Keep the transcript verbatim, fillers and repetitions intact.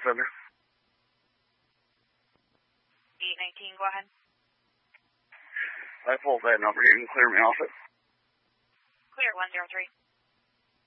Center. eight nineteen, go ahead. I pulled that number. You can clear me off it. Clear, one zero three.